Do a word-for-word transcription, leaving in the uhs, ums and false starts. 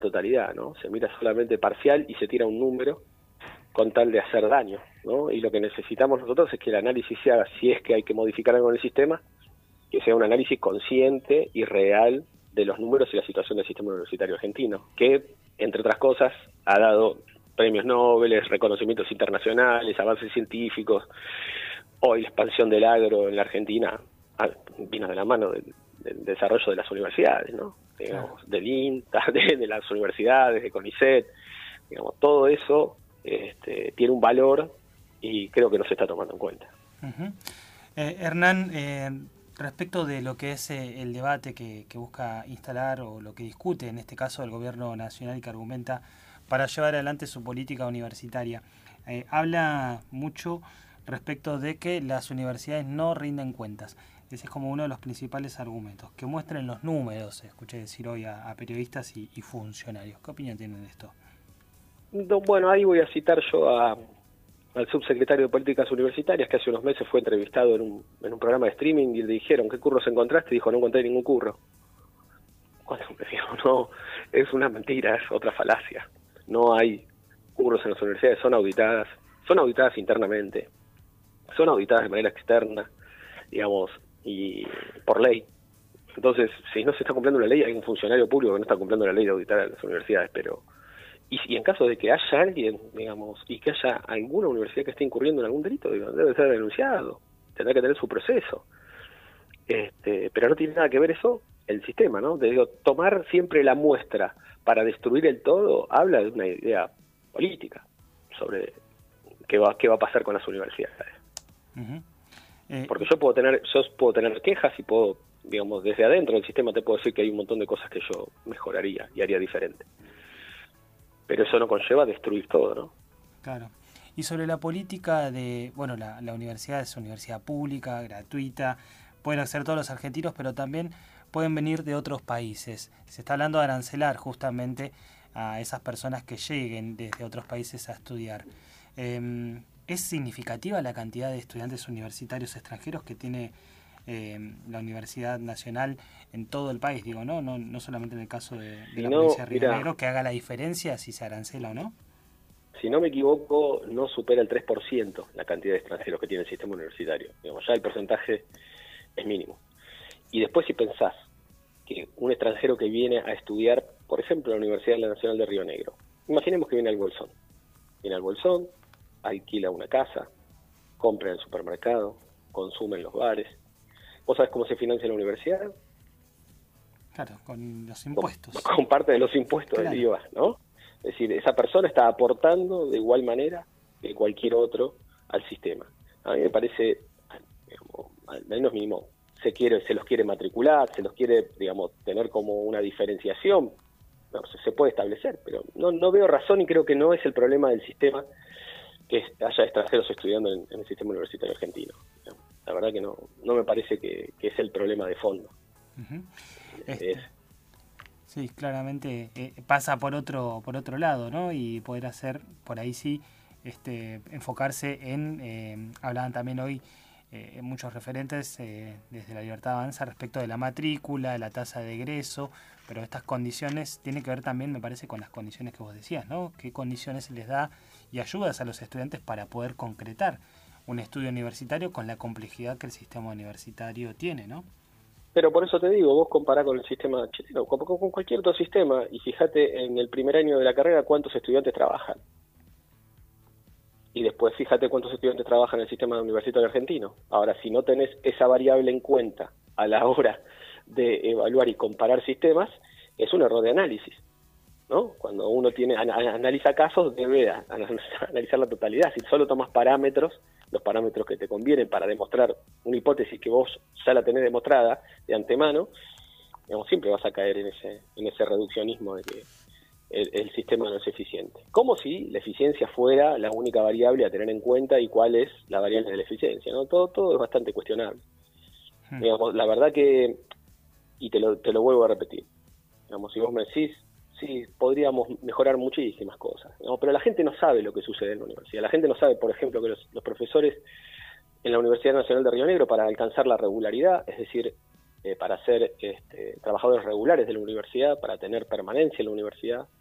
totalidad, ¿no? Se mira solamente parcial y se tira un número con tal de hacer daño, ¿no? Y lo que necesitamos nosotros es que el análisis se haga, si es que hay que modificar algo en el sistema, que sea un análisis consciente y real de los números y la situación del sistema universitario argentino, que, entre otras cosas, ha dado premios Nobel, reconocimientos internacionales, avances científicos. Hoy la expansión del agro en la Argentina vino de la mano del, del desarrollo de las universidades, ¿no? Digamos, claro. Del INTA, de, de las universidades, de CONICET, digamos, todo eso este, tiene un valor y creo que no se está tomando en cuenta. Uh-huh. eh, Hernán, eh, respecto de lo que es eh, el debate que, que busca instalar o lo que discute, en este caso el gobierno nacional y que argumenta para llevar adelante su política universitaria, eh, habla mucho respecto de que las universidades no rinden cuentas. Ese es como uno de los principales argumentos, que muestren los números, escuché decir hoy a, a periodistas y, y funcionarios. ¿Qué opinión tienen de esto? No, bueno, ahí voy a citar yo a, al subsecretario de Políticas Universitarias, que hace unos meses fue entrevistado en un, en un programa de streaming y le dijeron, ¿qué curros encontraste? Y dijo, no encontré ningún curro. Cuando me dijo, no, es una mentira, es otra falacia. No hay curros en las universidades, son auditadas, son auditadas internamente, son auditadas de manera externa, digamos, y por ley. Entonces, si no se está cumpliendo la ley, hay un funcionario público que no está cumpliendo la ley de auditar a las universidades, pero y, y en caso de que haya alguien, digamos, y que haya alguna universidad que esté incurriendo en algún delito, digo, debe ser denunciado, tendrá que tener su proceso. Este, pero no tiene nada que ver eso el sistema, ¿no? De, digo, tomar siempre la muestra para destruir el todo habla de una idea política sobre qué va qué va a pasar con las universidades. Uh-huh. Eh, Porque yo puedo tener yo puedo tener quejas y puedo, digamos, desde adentro del sistema te puedo decir que hay un montón de cosas que yo mejoraría y haría diferente. Pero eso no conlleva destruir todo, ¿no? Claro. Y sobre la política de, bueno, la, la universidad es universidad pública, gratuita, pueden acceder todos los argentinos, pero también pueden venir de otros países. Se está hablando de arancelar justamente a esas personas que lleguen desde otros países a estudiar. Eh, ¿Es significativa la cantidad de estudiantes universitarios extranjeros que tiene eh, la Universidad Nacional en todo el país? Digo, no no, no solamente en el caso de, de si la no, provincia de Río mira, Negro, que haga la diferencia si se arancela o no. Si no me equivoco, no supera el tres por ciento la cantidad de extranjeros que tiene el sistema universitario. Digamos, ya el porcentaje es mínimo. Y después si pensás que un extranjero que viene a estudiar, por ejemplo, en la Universidad Nacional de Río Negro, imaginemos que viene al Bolsón. Viene al Bolsón, alquila una casa, compra en el supermercado, consume en los bares. ¿Vos sabés cómo se financia la universidad? Claro, con los impuestos. Con, con parte de los impuestos, claro, del I V A, ¿no? Es decir, esa persona está aportando de igual manera que cualquier otro al sistema. A mí me parece, digamos, al menos mínimo, se quiere, se los quiere matricular, se los quiere, digamos, tener como una diferenciación. No, se, se puede establecer, pero no, no veo razón y creo que no es el problema del sistema que haya extranjeros estudiando en, en el sistema universitario argentino. La verdad que no, no me parece que, que es el problema de fondo. Uh-huh. Este, sí, claramente eh, pasa por otro por otro lado, ¿no? Y poder hacer, por ahí sí, este enfocarse en, eh, hablaban también hoy eh, muchos referentes eh, desde La Libertad Avanza respecto de la matrícula, de la tasa de egreso, pero estas condiciones tienen que ver también, me parece, con las condiciones que vos decías, ¿no? ¿Qué condiciones se les da y ayudas a los estudiantes para poder concretar un estudio universitario con la complejidad que el sistema universitario tiene, ¿no? Pero por eso te digo, vos compará con el sistema chileno, con, con cualquier otro sistema, y fíjate en el primer año de la carrera cuántos estudiantes trabajan. Y después fíjate cuántos estudiantes trabajan en el sistema universitario argentino. Ahora, si no tenés esa variable en cuenta a la hora de evaluar y comparar sistemas, es un error de análisis, ¿no? Cuando uno tiene analiza casos, debe analizar la totalidad. Si solo tomas parámetros, los parámetros que te convienen para demostrar una hipótesis que vos ya la tenés demostrada de antemano, digamos, siempre vas a caer en ese en ese reduccionismo de que el, el sistema no es eficiente. Como si la eficiencia fuera la única variable a tener en cuenta y cuál es la variable de la eficiencia, ¿no? Todo todo es bastante cuestionable. Hmm. Digamos, la verdad que, y te lo, te lo vuelvo a repetir, digamos, si vos me decís, sí, podríamos mejorar muchísimas cosas, ¿no? Pero la gente no sabe lo que sucede en la universidad. La gente no sabe, por ejemplo, que los, los profesores en la Universidad Nacional de Río Negro, para alcanzar la regularidad, es decir, eh, para ser este, trabajadores regulares de la universidad, para tener permanencia en la universidad.